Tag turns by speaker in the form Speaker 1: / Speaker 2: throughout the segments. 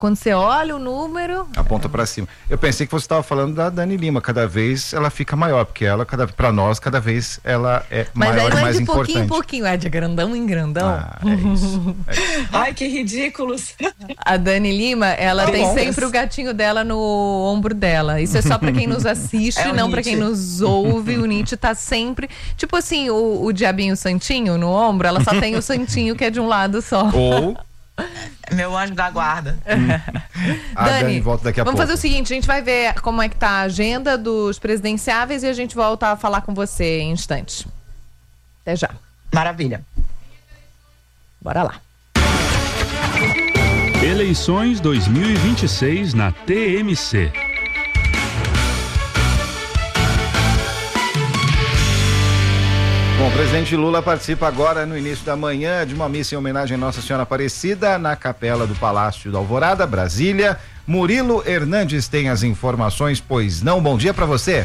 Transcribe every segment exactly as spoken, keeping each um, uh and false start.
Speaker 1: Quando você olha o número...
Speaker 2: Aponta para cima. Eu pensei que você estava falando da Dani Lima. Cada vez ela fica maior, porque ela, para nós, cada vez ela é
Speaker 1: Mas
Speaker 2: maior
Speaker 1: aí não
Speaker 2: e mais
Speaker 1: é de
Speaker 2: importante.
Speaker 1: pouquinho em pouquinho, é de grandão em grandão.
Speaker 2: Ah, é isso. É isso.
Speaker 3: Ai, que ridículos.
Speaker 1: A Dani Lima, ela
Speaker 3: Tá
Speaker 1: tem
Speaker 3: bom.
Speaker 1: sempre o gatinho dela no ombro dela. Isso é só pra quem nos assiste,
Speaker 3: É o
Speaker 1: não pra
Speaker 3: Nietzsche.
Speaker 1: quem nos ouve. O Nietzsche tá sempre... Tipo assim, o, o diabinho santinho no ombro, ela só tem o santinho que é de um lado só.
Speaker 2: Ou
Speaker 3: Meu anjo da guarda.
Speaker 2: a
Speaker 1: Dani,
Speaker 2: Dani volta daqui a
Speaker 1: vamos
Speaker 2: pouco.
Speaker 1: fazer o seguinte, a gente vai ver como é que tá a agenda dos presidenciáveis e a gente volta a falar com você em instantes. Até já.
Speaker 3: Maravilha.
Speaker 1: Bora lá.
Speaker 4: Eleições dois mil e vinte e seis na T M C.
Speaker 2: Bom, o presidente Lula participa agora no início da manhã de uma missa em homenagem a Nossa Senhora Aparecida na capela do Palácio da Alvorada, Brasília. Murilo Hernandes tem as informações, pois não? Bom dia para você.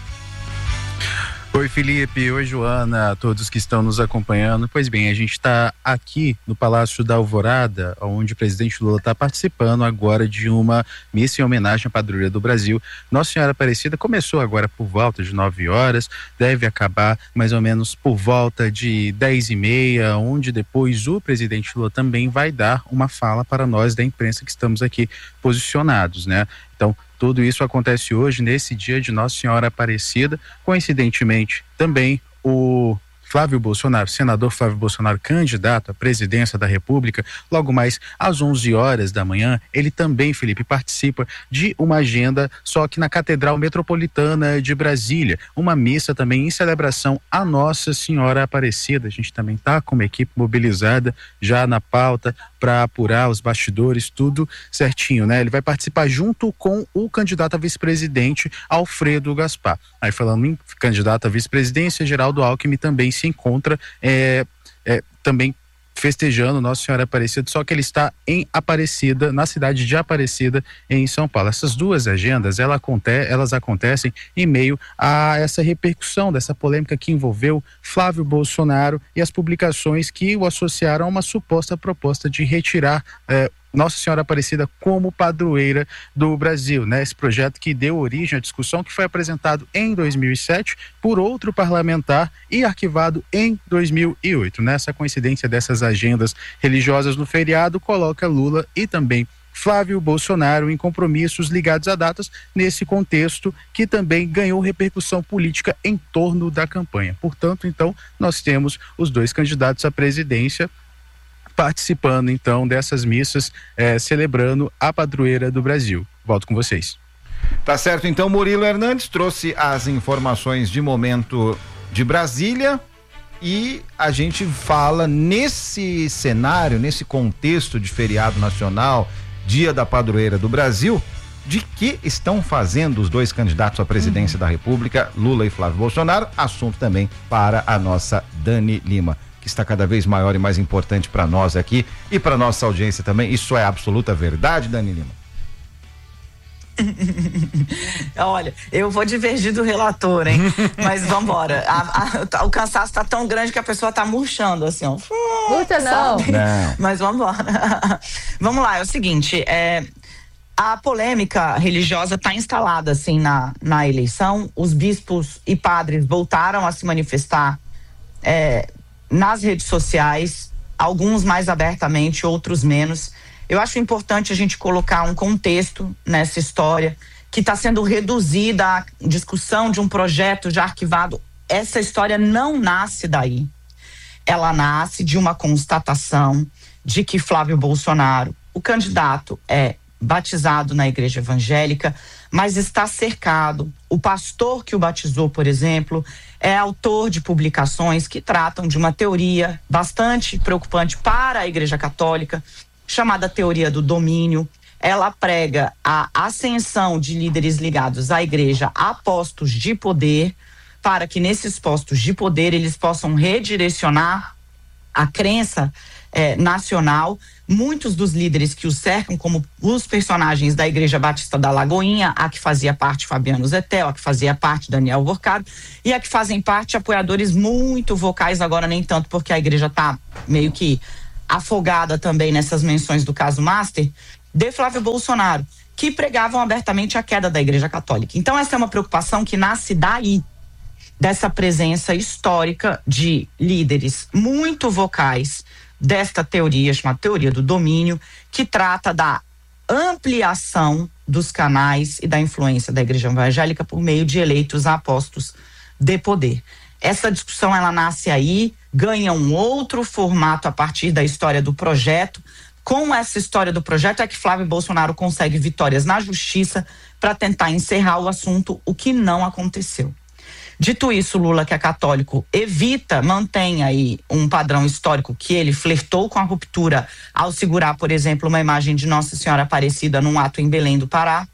Speaker 5: Oi, Felipe. Oi, Joana, a todos que estão nos acompanhando. Pois bem, a gente está aqui no Palácio da Alvorada, onde o presidente Lula está participando agora de uma missa em homenagem à padroeira do Brasil. Nossa Senhora Aparecida começou agora por volta de nove horas, deve acabar mais ou menos por volta de dez e meia, onde depois o presidente Lula também vai dar uma fala para nós da imprensa que estamos aqui posicionados, né? Então, tudo isso acontece hoje, nesse dia de Nossa Senhora Aparecida. Coincidentemente, também o Flávio Bolsonaro, senador Flávio Bolsonaro, candidato à presidência da República, logo mais às onze horas da manhã, ele também, Felipe, participa de uma agenda, só que na Catedral Metropolitana de Brasília, uma missa também em celebração a Nossa Senhora Aparecida. A gente também está com uma equipe mobilizada já na pauta para apurar os bastidores, tudo certinho, né? Ele vai participar junto com o candidato a vice-presidente, Alfredo Gaspar. Aí, falando em candidato a vice-presidência, Geraldo Alckmin também se encontra é, é, também festejando Nossa Senhora Aparecida, só que ele está em Aparecida, na cidade de Aparecida, em São Paulo. Essas duas agendas, ela aconte, elas acontecem em meio a essa repercussão dessa polêmica que envolveu Flávio Bolsonaro e as publicações que o associaram a uma suposta proposta de retirar é, Nossa Senhora Aparecida como padroeira do Brasil, né? Esse projeto que deu origem à discussão, que foi apresentado em dois mil e sete por outro parlamentar e arquivado em dois mil e oito. Nessa coincidência dessas agendas religiosas no feriado, coloca Lula e também Flávio Bolsonaro em compromissos ligados a datas nesse contexto que também ganhou repercussão política em torno da campanha. Portanto, então, nós temos os dois candidatos à presidência participando então dessas missas, eh, celebrando a padroeira do Brasil. Volto com vocês.
Speaker 2: Tá certo, então Murilo Hernandes trouxe as informações de momento de Brasília e a gente fala nesse cenário, nesse contexto de feriado nacional, Dia da Padroeira do Brasil, de que estão fazendo os dois candidatos à presidência uhum. da República, Lula e Flávio Bolsonaro, assunto também para a nossa Dani Lima, que está cada vez maior e mais importante para nós aqui e para nossa audiência também. Isso é absoluta verdade, Dani Lima?
Speaker 3: Olha, eu vou divergir do relator, hein? Mas vambora. A, a, o cansaço tá tão grande que a pessoa tá murchando, assim, ó.
Speaker 1: Murcha não.
Speaker 2: não.
Speaker 3: Mas vambora. Vamos lá, é o seguinte, é... a polêmica religiosa está instalada, assim, na, na eleição. Os bispos e padres voltaram a se manifestar é, nas redes sociais, alguns mais abertamente, outros menos. Eu acho importante a gente colocar um contexto nessa história que está sendo reduzida à discussão de um projeto já arquivado. Essa história não nasce daí. Ela nasce de uma constatação de que Flávio Bolsonaro, o candidato, é batizado na igreja evangélica, mas está cercado. O pastor que o batizou, por exemplo, é autor de publicações que tratam de uma teoria bastante preocupante para a igreja católica, chamada teoria do domínio. Ela prega a ascensão de líderes ligados à igreja a postos de poder, para que nesses postos de poder eles possam redirecionar a crença eh, nacional. Muitos dos líderes que o cercam, como os personagens da Igreja Batista da Lagoinha, a que fazia parte Fabiano Zettel, a que fazia parte Daniel Vorcado, e a que fazem parte apoiadores muito vocais, agora nem tanto, porque a igreja está meio que afogada também nessas menções do caso Master, de Flávio Bolsonaro, que pregavam abertamente a queda da Igreja Católica. Então essa é uma preocupação que nasce daí, dessa presença histórica de líderes muito vocais desta teoria, chamada teoria do domínio, que trata da ampliação dos canais e da influência da Igreja Evangélica por meio de eleitos apostos de poder. Essa discussão, ela nasce aí, ganha um outro formato a partir da história do projeto. Com essa história do projeto é que Flávio Bolsonaro consegue vitórias na justiça para tentar encerrar o assunto, o que não aconteceu. Dito isso, Lula, que é católico, evita, mantém aí um padrão histórico que ele flertou com a ruptura ao segurar, por exemplo, uma imagem de Nossa Senhora Aparecida num ato em Belém do Pará.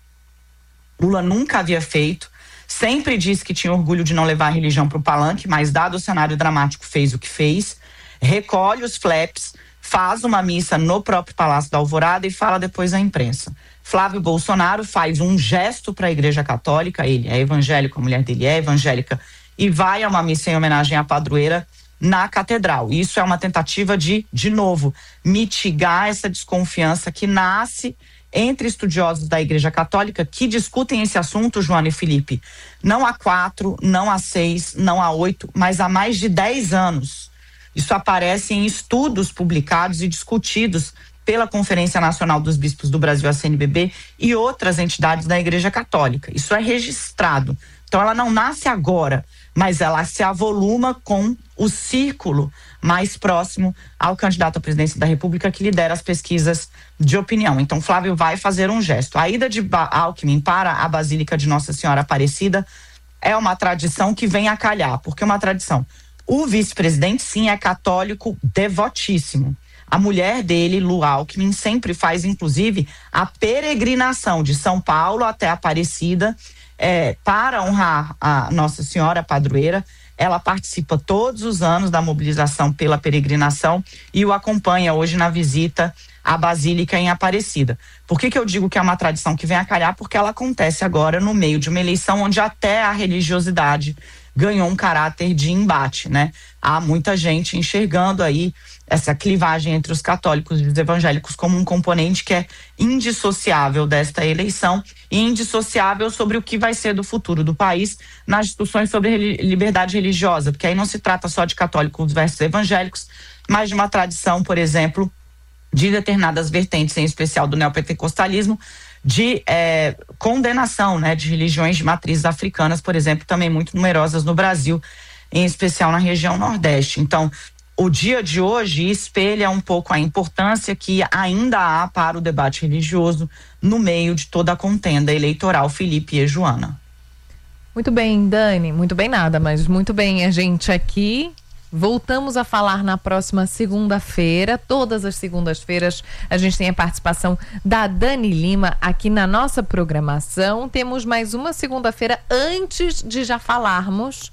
Speaker 3: Lula nunca havia feito, sempre disse que tinha orgulho de não levar a religião para o palanque, mas dado o cenário dramático fez o que fez, recolhe os flaps, faz uma missa no próprio Palácio da Alvorada e fala depois à imprensa. Flávio Bolsonaro faz um gesto para a Igreja Católica, ele é evangélico, a mulher dele é evangélica, e vai a uma missa em homenagem à padroeira na catedral. Isso é uma tentativa de, de novo, mitigar essa desconfiança que nasce entre estudiosos da Igreja Católica que discutem esse assunto, Joana e Felipe, não há quatro, não há seis, não há oito, mas há mais de dez anos. Isso aparece em estudos publicados e discutidos pela Conferência Nacional dos Bispos do Brasil, a C N B B, e outras entidades da Igreja Católica. Isso é registrado. Então ela não nasce agora, mas ela se avoluma com o círculo mais próximo ao candidato à presidência da República que lidera as pesquisas de opinião. Então Flávio vai fazer um gesto. A ida de Alckmin para a Basílica de Nossa Senhora Aparecida é uma tradição que vem a calhar, porque é uma tradição. O vice-presidente, sim, é católico devotíssimo. A mulher dele, Lu Alckmin, sempre faz, inclusive, a peregrinação de São Paulo até Aparecida é, para honrar a Nossa Senhora Padroeira. Ela participa todos os anos da mobilização pela peregrinação e o acompanha hoje na visita à Basílica em Aparecida. Por que que eu digo que é uma tradição que vem a calhar? Porque ela acontece agora no meio de uma eleição onde até a religiosidade ganhou um caráter de embate, né? Há muita gente enxergando aí essa clivagem entre os católicos e os evangélicos como um componente que é indissociável desta eleição e indissociável sobre o que vai ser do futuro do país nas discussões sobre liberdade religiosa, porque aí não se trata só de católicos versus evangélicos, mas de uma tradição, por exemplo, de determinadas vertentes, em especial do neopentecostalismo, de é, condenação, né, de religiões de matrizes africanas, por exemplo, também muito numerosas no Brasil, em especial na região Nordeste. Então, o dia de hoje espelha um pouco a importância que ainda há para o debate religioso no meio de toda a contenda eleitoral, Felipe e Joana.
Speaker 1: Muito bem, Dani, muito bem nada, mas muito bem a gente aqui. Voltamos a falar na próxima segunda-feira. Todas as segundas-feiras a gente tem a participação da Dani Lima aqui na nossa programação. Temos mais uma segunda-feira antes de já falarmos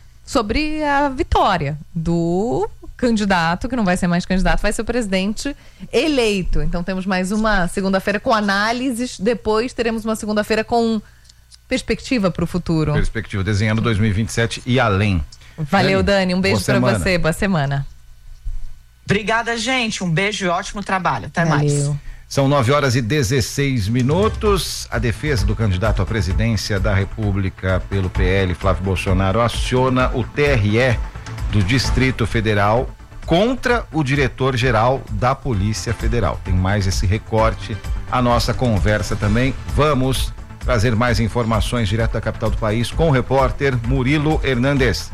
Speaker 1: sobre a vitória do candidato, que não vai ser mais candidato, vai ser o presidente eleito. Então temos mais uma segunda-feira com análises. Depois teremos uma segunda-feira com perspectiva para o futuro.
Speaker 2: Perspectiva, desenhando dois mil e vinte e sete e além.
Speaker 1: Valeu, Dani. Um beijo para você. Boa semana.
Speaker 3: Obrigada, gente. Um beijo e ótimo trabalho. Até
Speaker 1: Valeu.
Speaker 3: mais.
Speaker 2: São nove horas e dezesseis minutos. A defesa do candidato à presidência da República pelo P L, Flávio Bolsonaro, aciona o T R E do Distrito Federal contra o diretor-geral da Polícia Federal. Tem mais esse recorte. A nossa conversa também. Vamos trazer mais informações direto da capital do país com o repórter Murilo Hernandes.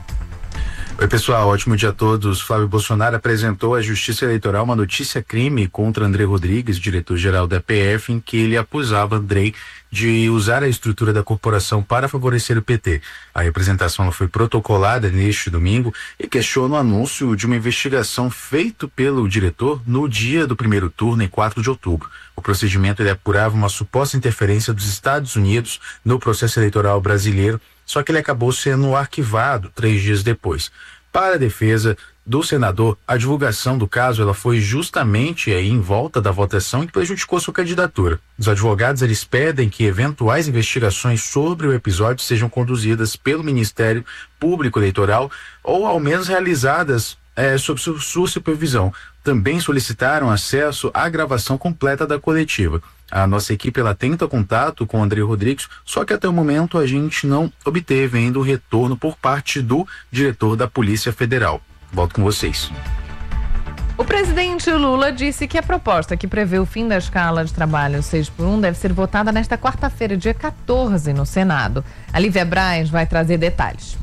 Speaker 5: Oi, pessoal, ótimo dia a todos. Flávio Bolsonaro apresentou à Justiça Eleitoral uma notícia-crime contra André Rodrigues, diretor-geral da P F, em que ele acusava André de usar a estrutura da corporação para favorecer o P T. A representação foi protocolada neste domingo e questiona o anúncio de uma investigação feita pelo diretor no dia do primeiro turno, em quatro de outubro. O procedimento ele apurava uma suposta interferência dos Estados Unidos no processo eleitoral brasileiro, só que ele acabou sendo arquivado três dias depois. Para a defesa do senador, a divulgação do caso ela foi justamente aí em volta da votação que prejudicou sua candidatura. Os advogados eles pedem que eventuais investigações sobre o episódio sejam conduzidas pelo Ministério Público Eleitoral ou ao menos realizadas é, sob sua supervisão. Também solicitaram acesso à gravação completa da coletiva. A nossa equipe ela tenta contato com o André Rodrigues, só que até o momento a gente não obteve ainda o retorno por parte do diretor da Polícia Federal. Volto com vocês.
Speaker 1: O presidente Lula disse que a proposta que prevê o fim da escala de trabalho seis por um deve ser votada nesta quarta-feira, dia quatorze, no Senado. A Lívia Braz vai trazer detalhes.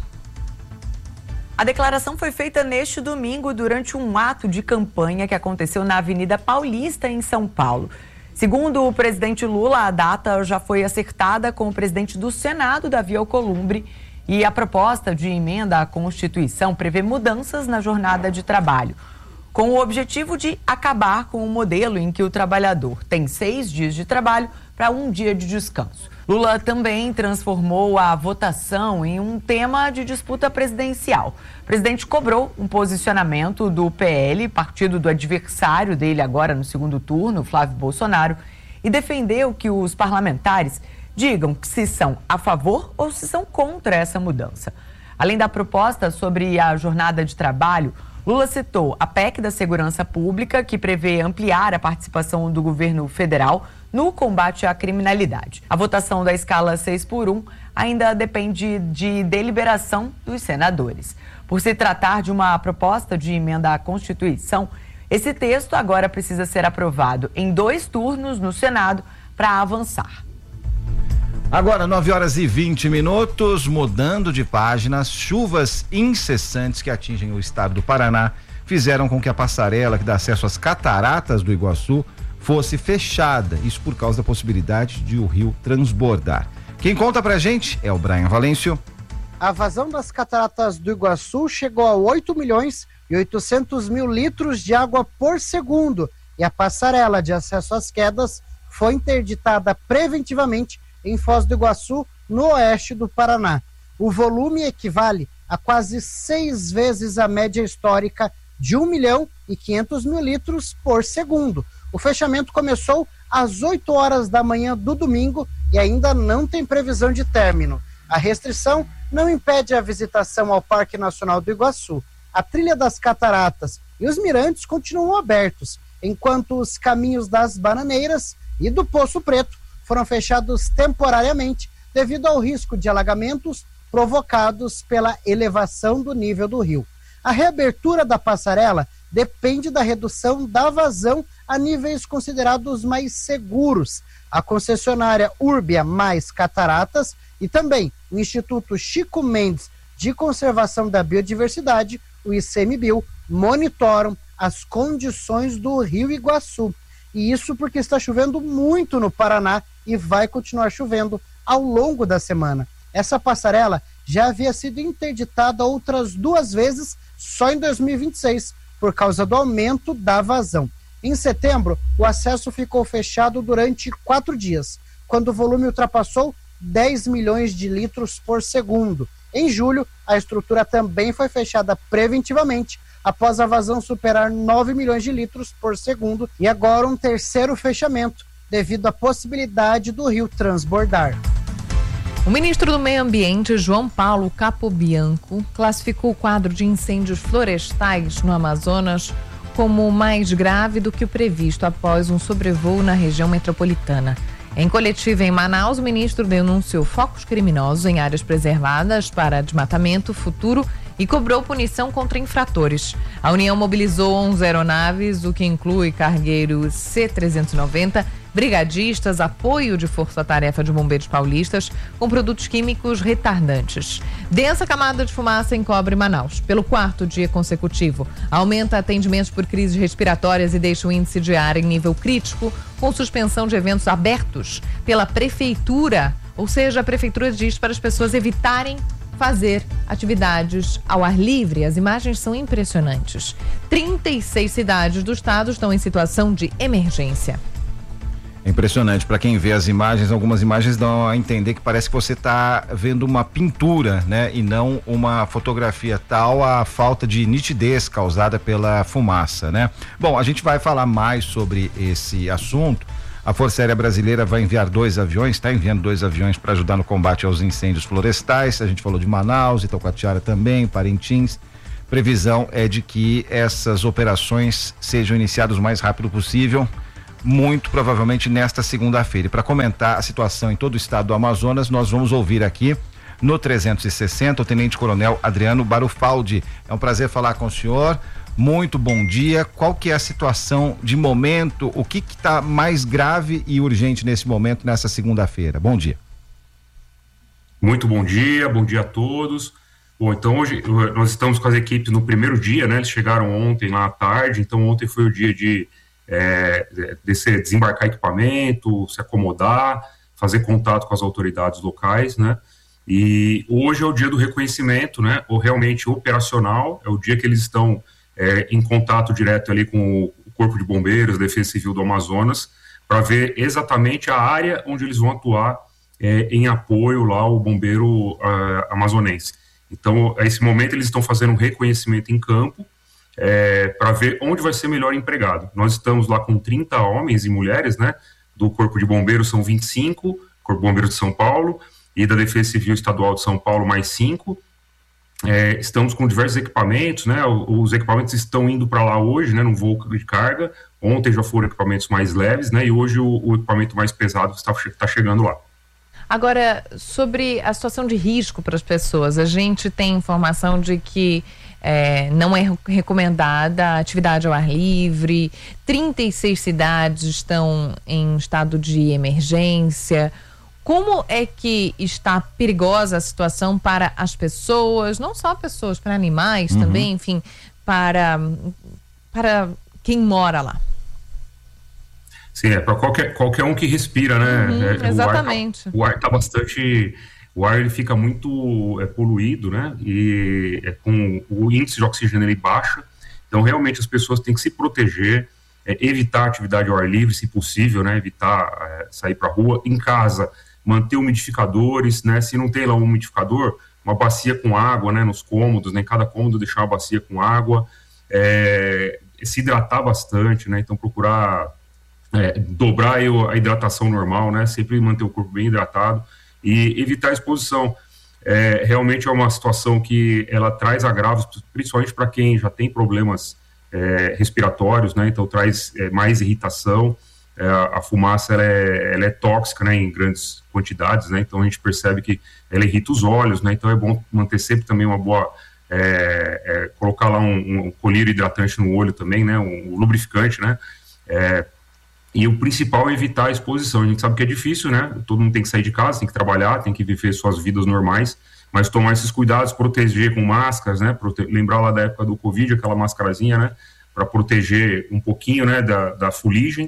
Speaker 6: A declaração foi feita neste domingo durante um ato de campanha que aconteceu na Avenida Paulista, em São Paulo. Segundo o presidente Lula, a data já foi acertada com o presidente do Senado, Davi Alcolumbre, e a proposta de emenda à Constituição prevê mudanças na jornada de trabalho, com o objetivo de acabar com o modelo em que o trabalhador tem seis dias de trabalho para um dia de descanso. Lula também transformou a votação em um tema de disputa presidencial. O presidente cobrou um posicionamento do P L, partido do adversário dele agora no segundo turno, Flávio Bolsonaro, e defendeu que os parlamentares digam se são a favor ou se são contra essa mudança. Além da proposta sobre a jornada de trabalho, Lula citou a P E C da Segurança Pública, que prevê ampliar a participação do governo federal no combate à criminalidade. A votação da escala seis por um ainda depende de deliberação dos senadores. Por se tratar de uma proposta de emenda à Constituição, esse texto agora precisa ser aprovado em dois turnos no Senado para avançar.
Speaker 2: Agora, nove horas e vinte minutos, mudando de páginas, chuvas incessantes que atingem o estado do Paraná fizeram com que a passarela que dá acesso às cataratas do Iguaçu fosse fechada, isso por causa da possibilidade de o rio transbordar. Quem conta pra gente é o Brian Valêncio.
Speaker 7: A vazão das cataratas do Iguaçu chegou a oito milhões e oitocentos mil litros de água por segundo e a passarela de acesso às quedas foi interditada preventivamente em Foz do Iguaçu, no oeste do Paraná. O volume equivale a quase seis vezes a média histórica de um milhão e quinhentos mil litros por segundo. O fechamento começou às oito horas da manhã do domingo e ainda não tem previsão de término. A restrição não impede a visitação ao Parque Nacional do Iguaçu. A trilha das cataratas e os mirantes continuam abertos, enquanto os caminhos das Bananeiras e do Poço Preto foram fechados temporariamente devido ao risco de alagamentos provocados pela elevação do nível do rio. A reabertura da passarela depende da redução da vazão a níveis considerados mais seguros. A concessionária Urbia mais Cataratas e também o Instituto Chico Mendes de Conservação da Biodiversidade, o ICMBio, monitoram as condições do Rio Iguaçu. E isso porque está chovendo muito no Paraná e vai continuar chovendo ao longo da semana. Essa passarela já havia sido interditada outras duas vezes só em dois mil e vinte e seis, por causa do aumento da vazão. Em setembro, o acesso ficou fechado durante quatro dias, quando o volume ultrapassou dez milhões de litros por segundo. Em julho, a estrutura também foi fechada preventivamente, após a vazão superar nove milhões de litros por segundo, e agora um terceiro fechamento, devido à possibilidade do rio transbordar.
Speaker 1: O ministro do Meio Ambiente, João Paulo Capobianco, classificou o quadro de incêndios florestais no Amazonas como mais grave do que o previsto após um sobrevoo na região metropolitana. Em coletiva em Manaus, o ministro denunciou focos criminosos em áreas preservadas para desmatamento futuro e cobrou punição contra infratores. A União mobilizou onze aeronaves, o que inclui cargueiros C trezentos e noventa, brigadistas, apoio de força-tarefa de bombeiros paulistas com produtos químicos retardantes. Densa camada de fumaça encobre Manaus. Pelo quarto dia consecutivo, aumenta atendimentos por crises respiratórias e deixa o índice de ar em nível crítico, com suspensão de eventos abertos pela prefeitura. Ou seja, a prefeitura diz para as pessoas evitarem fazer atividades ao ar livre. As imagens são impressionantes. trinta e seis cidades do estado estão em situação de emergência.
Speaker 2: É impressionante, para quem vê as imagens, algumas imagens dão a entender que parece que você está vendo uma pintura, né? E não uma fotografia, tal a falta de nitidez causada pela fumaça, né? Bom, a gente vai falar mais sobre esse assunto. A Força Aérea Brasileira vai enviar dois aviões, está enviando dois aviões para ajudar no combate aos incêndios florestais. A gente falou de Manaus, Itacoatiara também, Parintins. Previsão é de que essas operações sejam iniciadas o mais rápido possível muito provavelmente nesta segunda-feira. E para comentar a situação em todo o estado do Amazonas, nós vamos ouvir aqui no trezentos e sessenta o Tenente Coronel Adriano Barufaldi. É um prazer falar com o senhor. Muito bom dia. Qual que é a situação de momento? O que que está mais grave e urgente nesse momento, nessa segunda-feira? Bom dia.
Speaker 8: Muito bom dia, bom dia a todos. Bom, então hoje nós estamos com as equipes no primeiro dia, né? Eles chegaram ontem lá à tarde, então ontem foi o dia de é, descer, desembarcar equipamento, se acomodar, fazer contato com as autoridades locais, né? E hoje é o dia do reconhecimento, né? Ou realmente operacional, é o dia que eles estão é, em contato direto ali com o Corpo de Bombeiros, Defesa Civil do Amazonas, para ver exatamente a área onde eles vão atuar é, em apoio lá ao bombeiro uh, amazonense. Então, a esse momento, eles estão fazendo um reconhecimento em campo é, para ver onde vai ser melhor empregado. Nós estamos lá com trinta homens e mulheres, né? Do Corpo de Bombeiros são vinte e cinco, Corpo de Bombeiros de São Paulo, e da Defesa Civil Estadual de São Paulo mais cinco. É, estamos com diversos equipamentos, né? Os equipamentos estão indo para lá hoje, né? No voo de carga. Ontem já foram equipamentos mais leves, né? E hoje o, o equipamento mais pesado está, está chegando lá.
Speaker 1: Agora, sobre a situação de risco para as pessoas, a gente tem informação de que é, não é recomendada a atividade ao ar livre, trinta e seis cidades estão em estado de emergência. Como é que está perigosa a situação para as pessoas, não só pessoas, para animais uhum. também, enfim, para, para quem mora lá?
Speaker 8: Sim, é para qualquer, qualquer um que respira, né?
Speaker 1: Uhum,
Speaker 8: é,
Speaker 1: exatamente.
Speaker 8: O ar está bastante... O ar ele fica muito é, poluído, né? E é, com o índice de oxigênio ele baixa. Então, realmente, as pessoas têm que se proteger, é, evitar atividade ao ar livre, se possível, né? Evitar é, sair para a rua. Em casa, manter umidificadores, né? Se não tem lá um umidificador, uma bacia com água, né? Nos cômodos, né? Em cada cômodo deixar uma bacia com água. É, se hidratar bastante, né? Então, procurar... É, dobrar a hidratação normal, né? Sempre manter o corpo bem hidratado e evitar a exposição. É, realmente é uma situação que ela traz agravos, principalmente para quem já tem problemas é, respiratórios, né? Então traz é, mais irritação. É, a fumaça ela é, ela é tóxica, né? Em grandes quantidades, né? Então a gente percebe que ela irrita os olhos, né? Então é bom manter sempre também uma boa é, é, colocar lá um, um colírio hidratante no olho também, né? Um, um lubrificante, né? É, E o principal é evitar a exposição. A gente sabe que é difícil, né? Todo mundo tem que sair de casa, tem que trabalhar, tem que viver suas vidas normais, mas tomar esses cuidados, proteger com máscaras, né? Prote- lembrar lá da época do Covid, aquela máscarazinha, né? Para proteger um pouquinho, né? Da, da fuligem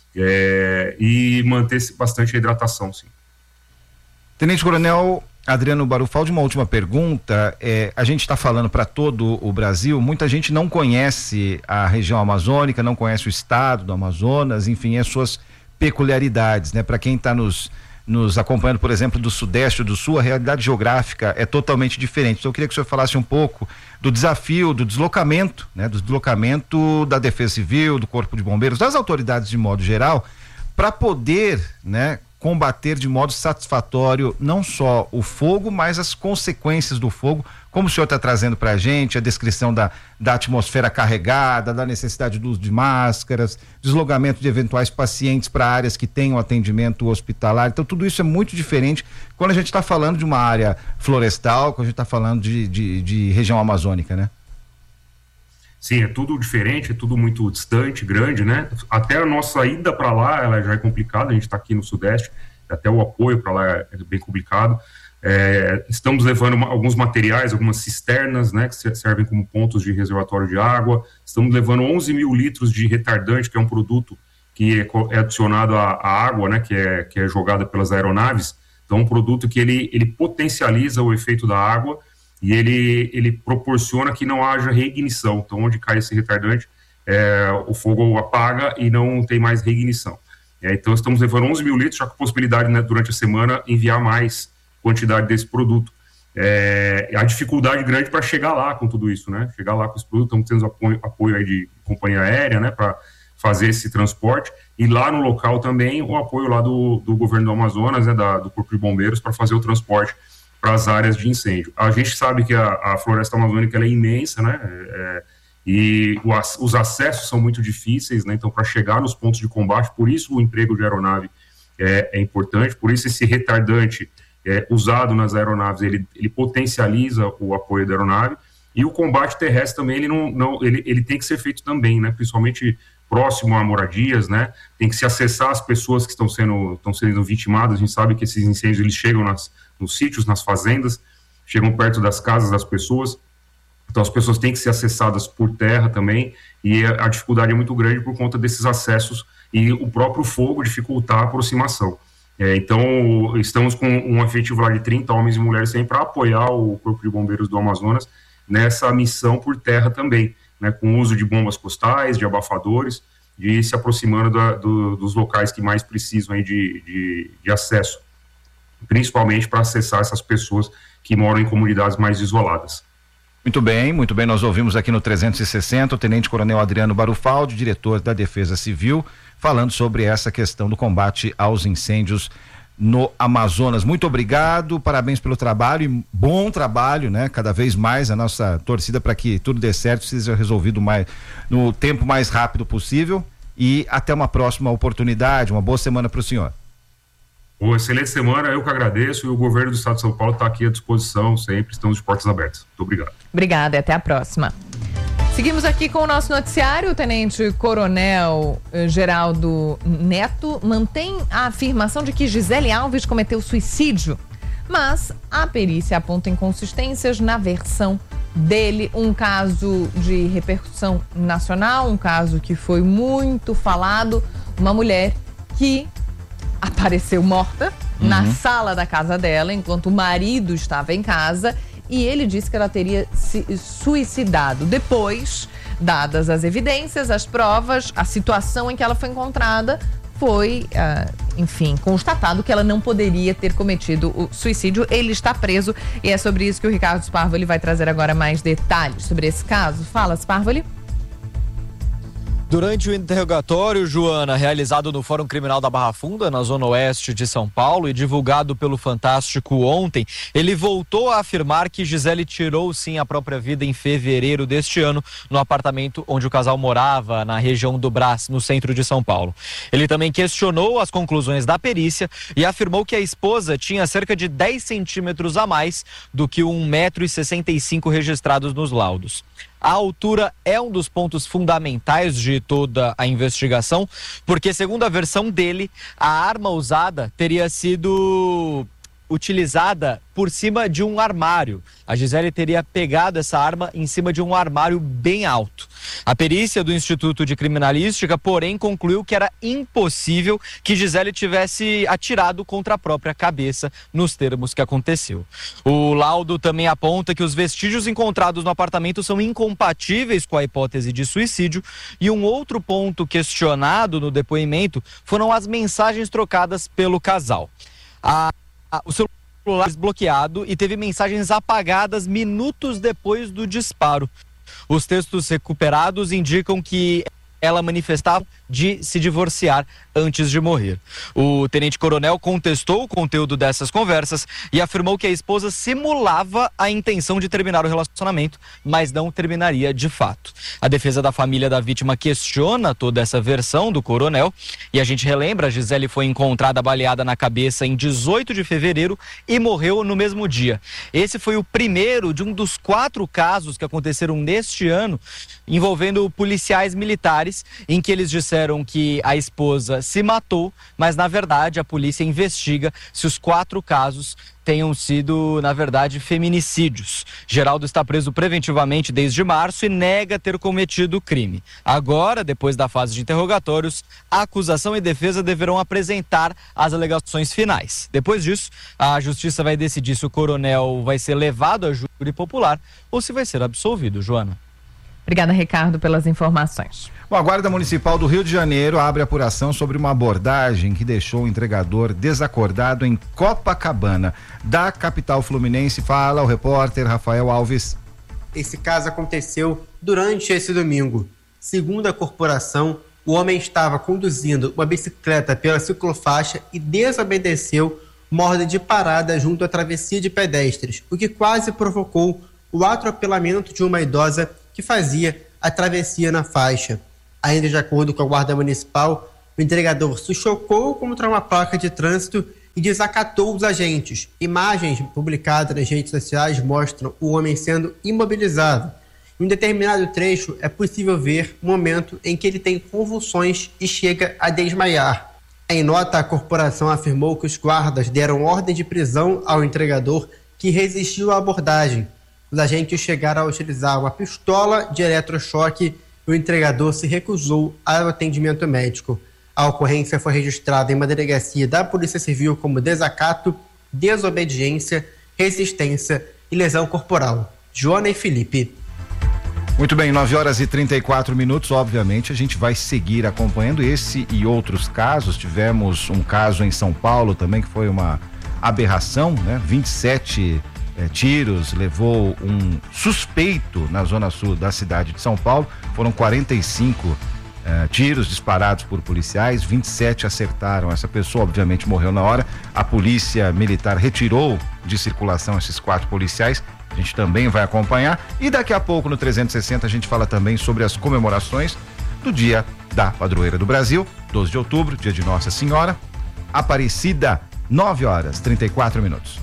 Speaker 8: é, e manter bastante a hidratação, sim.
Speaker 2: Tenente Coronel Adriano Barufaldi, uma última pergunta. É, a gente está falando para todo o Brasil, muita gente não conhece a região amazônica, não conhece o estado do Amazonas, enfim, as suas peculiaridades, né? Para quem está nos, nos acompanhando, por exemplo, do Sudeste ou do Sul, a realidade geográfica é totalmente diferente. Então eu queria que o senhor falasse um pouco do desafio, do deslocamento, né? Do deslocamento da Defesa Civil, do Corpo de Bombeiros, das autoridades de modo geral, para poder, né? combater de modo satisfatório não só o fogo, mas as consequências do fogo, como o senhor está trazendo para a gente, a descrição da, da atmosfera carregada, da necessidade do uso de máscaras, deslocamento de eventuais pacientes para áreas que tenham atendimento hospitalar. Então tudo isso é muito diferente quando a gente está falando de uma área florestal, quando a gente está falando de, de, de região amazônica, né?
Speaker 8: Sim, é tudo diferente, é tudo muito distante, grande, né? Até a nossa ida para lá, ela já é complicada, a gente está aqui no Sudeste, até o apoio para lá é bem complicado. É, estamos levando uma, alguns materiais, algumas cisternas, né, que servem como pontos de reservatório de água. Estamos levando onze mil litros de retardante, que é um produto que é, é adicionado à, à água, né, que é, que é jogada pelas aeronaves. Então, um produto que ele, ele potencializa o efeito da água e ele, ele proporciona que não haja reignição. Então, onde cai esse retardante, é, o fogo apaga e não tem mais reignição. É, então, estamos levando onze mil litros, já com possibilidade, né, durante a semana, enviar mais quantidade desse produto. É, a dificuldade grande para chegar lá com tudo isso, né? Chegar lá com esse produto, estamos tendo apoio, apoio aí de companhia aérea, né, para fazer esse transporte, e lá no local também o apoio lá do, do governo do Amazonas, né, da, do Corpo de Bombeiros, para fazer o transporte para as áreas de incêndio. A gente sabe que a, a floresta amazônica ela é imensa, né? É, e o, os acessos são muito difíceis, né? Então, para chegar nos pontos de combate, por isso o emprego de aeronave é, é importante, por isso esse retardante é, usado nas aeronaves, ele, ele potencializa o apoio da aeronave, e o combate terrestre também, ele, não, não, ele, ele tem que ser feito também, né? Principalmente próximo a moradias, né? Tem que se acessar as pessoas que estão sendo, estão sendo vitimadas. A gente sabe que esses incêndios, eles chegam nas, nos sítios, nas fazendas, chegam perto das casas das pessoas. Então as pessoas têm que ser acessadas por terra também, e a, a dificuldade é muito grande por conta desses acessos e o próprio fogo dificultar a aproximação. É, então estamos com um efetivo lá de trinta homens e mulheres sempre para apoiar o Corpo de Bombeiros do Amazonas nessa missão por terra também, né, com o uso de bombas costais, de abafadores, de se aproximando da, do, dos locais que mais precisam aí de, de, de acesso, principalmente para acessar essas pessoas que moram em comunidades mais isoladas.
Speaker 2: Muito bem, muito bem, nós ouvimos aqui no trezentos e sessenta o Tenente Coronel Adriano Barufaldi, diretor da Defesa Civil, falando sobre essa questão do combate aos incêndios no Amazonas. Muito obrigado, parabéns pelo trabalho e bom trabalho, né? Cada vez mais a nossa torcida para que tudo dê certo, seja resolvido mais, no tempo mais rápido possível, e até uma próxima oportunidade. Uma boa semana para o senhor.
Speaker 8: Uma excelente semana, eu que agradeço, e o governo do estado de São Paulo está aqui à disposição sempre, estamos de portas abertas. Muito obrigado.
Speaker 1: Obrigada e até a próxima. Seguimos aqui com o nosso noticiário. O Tenente Coronel eh, Geraldo Neto mantém a afirmação de que Gisele Alves cometeu suicídio, mas a perícia aponta inconsistências na versão dele. Um caso de repercussão nacional, um caso que foi muito falado, uma mulher que apareceu morta uhum. na sala da casa dela, enquanto o marido estava em casa, e ele disse que ela teria se suicidado. Depois, dadas as evidências, as provas, a situação em que ela foi encontrada, foi, uh, enfim, constatado que ela não poderia ter cometido o suicídio. Ele está preso, e é sobre isso que o Ricardo Sparvoli vai trazer agora mais detalhes sobre esse caso. Fala, Sparvoli.
Speaker 9: Durante o interrogatório, Joana, realizado no Fórum Criminal da Barra Funda, na zona oeste de São Paulo, e divulgado pelo Fantástico ontem, ele voltou a afirmar que Gisele tirou sim a própria vida em fevereiro deste ano, no apartamento onde o casal morava, na região do Brás, no centro de São Paulo. Ele também questionou as conclusões da perícia e afirmou que a esposa tinha cerca de dez centímetros a mais do que um metro e sessenta e cinco registrados nos laudos. A altura é um dos pontos fundamentais de toda a investigação, porque, segundo a versão dele, a arma usada teria sido utilizada por cima de um armário. A Gisele teria pegado essa arma em cima de um armário bem alto. A perícia do Instituto de Criminalística, porém, concluiu que era impossível que Gisele tivesse atirado contra a própria cabeça, nos termos que aconteceu. O laudo também aponta que os vestígios encontrados no apartamento são incompatíveis com a hipótese de suicídio, e um outro ponto questionado no depoimento foram as mensagens trocadas pelo casal. A O celular desbloqueado e teve mensagens apagadas minutos depois do disparo. Os textos recuperados indicam que ela manifestava de se divorciar antes de morrer. O tenente-coronel contestou o conteúdo dessas conversas e afirmou que a esposa simulava a intenção de terminar o relacionamento, mas não terminaria de fato. A defesa da família da vítima questiona toda essa versão do coronel, e a gente relembra, a Gisele foi encontrada baleada na cabeça em dezoito de fevereiro e morreu no mesmo dia. Esse foi o primeiro de um dos quatro casos que aconteceram neste ano envolvendo policiais militares, em que eles disseram que a esposa se matou, mas na verdade a polícia investiga se os quatro casos tenham sido, na verdade, feminicídios. Geraldo está preso preventivamente desde março e nega ter cometido o crime. Agora, depois da fase de interrogatórios, a acusação e defesa deverão apresentar as alegações finais. Depois disso, a justiça vai decidir se o coronel vai ser levado a júri popular ou se vai ser absolvido. Joana.
Speaker 1: Obrigada, Ricardo, pelas informações.
Speaker 2: Bom, a Guarda Municipal do Rio de Janeiro abre apuração sobre uma abordagem que deixou o entregador desacordado em Copacabana. Da capital fluminense, fala o repórter Rafael Alves.
Speaker 10: Esse caso aconteceu durante esse domingo. Segundo a corporação, o homem estava conduzindo uma bicicleta pela ciclofaixa e desobedeceu uma ordem de parada junto à travessia de pedestres, o que quase provocou o atropelamento de uma idosa que fazia a travessia na faixa. Ainda de acordo com a Guarda Municipal, o entregador se chocou contra uma placa de trânsito e desacatou os agentes. Imagens publicadas nas redes sociais mostram o homem sendo imobilizado. Em um determinado trecho, é possível ver o momento em que ele tem convulsões e chega a desmaiar. Em nota, a corporação afirmou que os guardas deram ordem de prisão ao entregador, que resistiu à abordagem. Os agentes chegaram a utilizar uma pistola de eletrochoque e o entregador se recusou ao atendimento médico. A ocorrência foi registrada em uma delegacia da Polícia Civil como desacato, desobediência, resistência e lesão corporal. Joana e Felipe.
Speaker 2: Muito bem, nove horas e trinta e quatro minutos. Obviamente, a gente vai seguir acompanhando esse e outros casos. Tivemos um caso em São Paulo também que foi uma aberração, né? vinte e sete eh, tiros, levou um suspeito na zona sul da cidade de São Paulo. Foram quarenta e cinco eh, tiros disparados por policiais, vinte e sete acertaram. Essa pessoa, obviamente, morreu na hora. A polícia militar retirou de circulação esses quatro policiais. A gente também vai acompanhar e daqui a pouco no trezentos e sessenta a gente fala também sobre as comemorações do Dia da Padroeira do Brasil, doze de outubro, dia de Nossa Senhora Aparecida, nove horas e trinta e quatro minutos.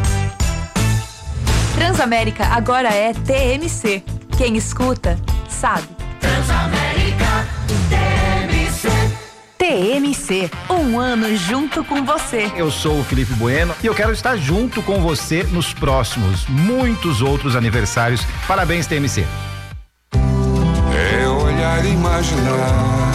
Speaker 11: Transamérica agora é T M C. Quem escuta, sabe. Transamérica, T M C. T M C, um ano junto com você.
Speaker 2: Eu sou o Felipe Bueno e eu quero estar junto com você nos próximos, muitos outros aniversários. Parabéns, T M C.
Speaker 12: É olhar e imaginar